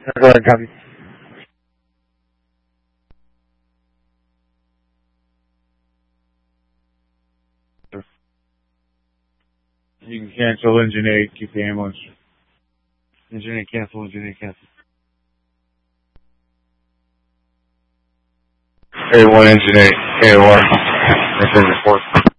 Go ahead, copy. You can cancel engine 8, keep the ambulance. Engine 8 cancel, engine 8 cancel. A1 engine 8, KOR. Report.